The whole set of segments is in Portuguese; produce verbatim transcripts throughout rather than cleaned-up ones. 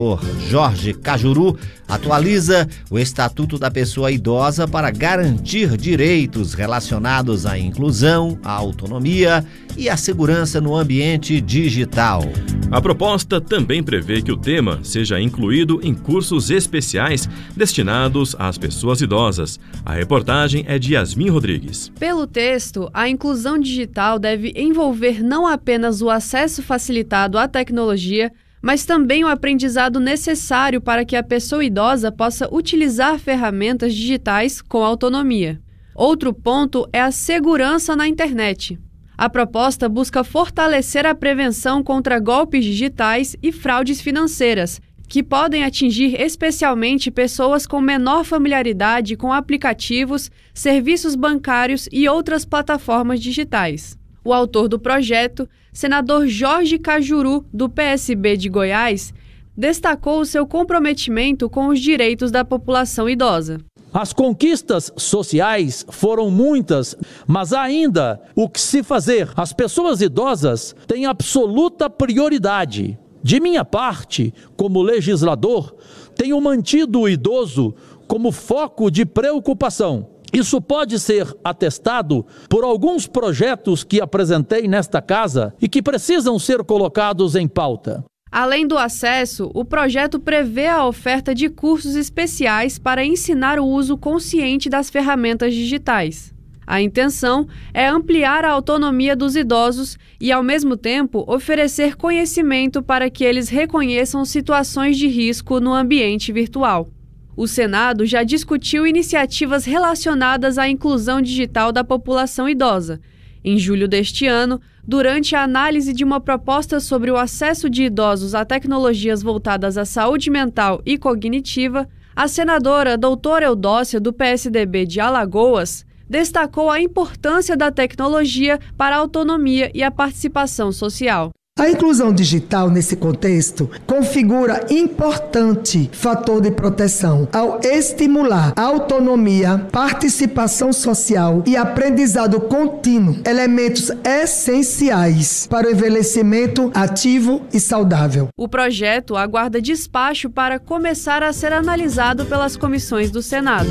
Jorge Cajuru atualiza o Estatuto da Pessoa Idosa para garantir direitos relacionados à inclusão, à autonomia e à segurança no ambiente digital. A proposta também prevê que o tema seja incluído em cursos especiais destinados às pessoas idosas. A reportagem é de Yasmin Rodrigues. Pelo texto, a inclusão digital deve envolver não apenas o acesso facilitado à tecnologia, mas também o aprendizado necessário para que a pessoa idosa possa utilizar ferramentas digitais com autonomia. Outro ponto é a segurança na internet. A proposta busca fortalecer a prevenção contra golpes digitais e fraudes financeiras, que podem atingir especialmente pessoas com menor familiaridade com aplicativos, serviços bancários e outras plataformas digitais. O autor do projeto, senador Jorge Cajuru, do P S B de Goiás, destacou o seu comprometimento com os direitos da população idosa. As conquistas sociais foram muitas, mas há ainda o que se fazer. As pessoas idosas têm absoluta prioridade. De minha parte, como legislador, tenho mantido o idoso como foco de preocupação. Isso pode ser atestado por alguns projetos que apresentei nesta casa e que precisam ser colocados em pauta. Além do acesso, o projeto prevê a oferta de cursos especiais para ensinar o uso consciente das ferramentas digitais. A intenção é ampliar a autonomia dos idosos e, ao mesmo tempo, oferecer conhecimento para que eles reconheçam situações de risco no ambiente virtual. O Senado já discutiu iniciativas relacionadas à inclusão digital da população idosa. Em julho deste ano, durante a análise de uma proposta sobre o acesso de idosos a tecnologias voltadas à saúde mental e cognitiva, a senadora doutora Eudócia, do P S D B de Alagoas, destacou a importância da tecnologia para a autonomia e a participação social. A inclusão digital, nesse contexto, configura importante fator de proteção ao estimular a autonomia, participação social e aprendizado contínuo, elementos essenciais para o envelhecimento ativo e saudável. O projeto aguarda despacho para começar a ser analisado pelas comissões do Senado.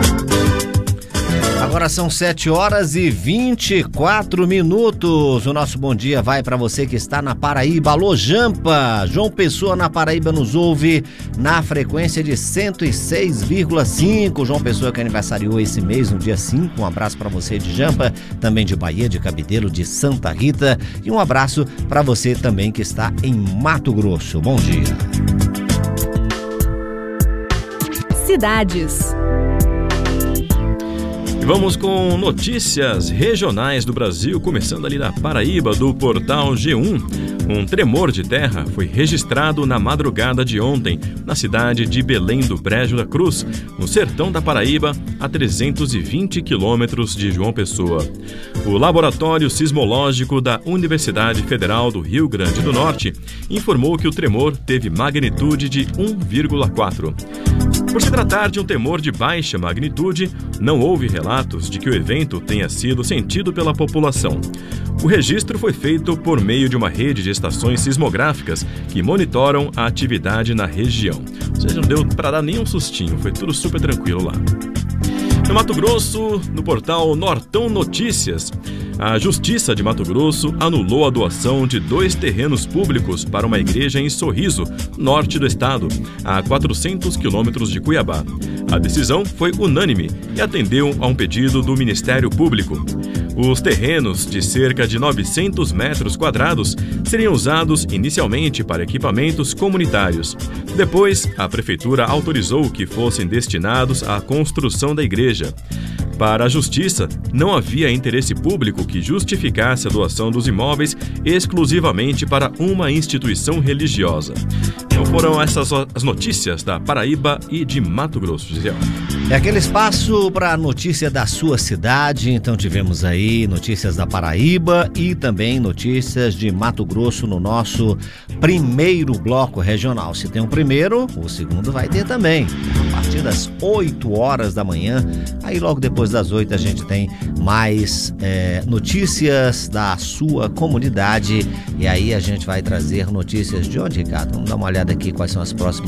Agora são sete horas e vinte e quatro minutos. O nosso bom dia vai para você que está na Paraíba. Alô, Jampa! João Pessoa na Paraíba nos ouve na frequência de cento e seis vírgula cinco. João Pessoa que aniversariou esse mês, no dia cinco. Um abraço para você de Jampa, também de Bahia, de Cabedelo, de Santa Rita. E um abraço para você também que está em Mato Grosso. Bom dia. Cidades. E vamos com notícias regionais do Brasil, começando ali da Paraíba, do portal G um. Um tremor de terra foi registrado na madrugada de ontem, na cidade de Belém do Brejo da Cruz, no sertão da Paraíba, a trezentos e vinte quilômetros de João Pessoa. O Laboratório Sismológico da Universidade Federal do Rio Grande do Norte informou que o tremor teve magnitude de um vírgula quatro. Por se tratar de um tremor de baixa magnitude, não houve relatos de que o evento tenha sido sentido pela população. O registro foi feito por meio de uma rede de estações sismográficas que monitoram a atividade na região. Ou seja, não deu para dar nenhum sustinho, foi tudo super tranquilo lá. No Mato Grosso, no portal Nortão Notícias, a Justiça de Mato Grosso anulou a doação de dois terrenos públicos para uma igreja em Sorriso, norte do estado, a quatrocentos quilômetros de Cuiabá. A decisão foi unânime e atendeu a um pedido do Ministério Público. Os terrenos, de cerca de novecentos metros quadrados, seriam usados inicialmente para equipamentos comunitários. Depois, a prefeitura autorizou que fossem destinados à construção da igreja. Para a Justiça, não havia interesse público que justificasse a doação dos imóveis exclusivamente para uma instituição religiosa. Então foram essas as notícias da Paraíba e de Mato Grosso, Gisele. É aquele espaço para a notícia da sua cidade. Então tivemos aí notícias da Paraíba e também notícias de Mato Grosso no nosso primeiro bloco regional. Se tem um primeiro, o segundo vai ter também. A partir partir das oito horas da manhã. Aí logo depois das oito a gente tem mais é, notícias da sua comunidade. E aí a gente vai trazer notícias de onde, Ricardo? Vamos dar uma olhada aqui quais são as próximas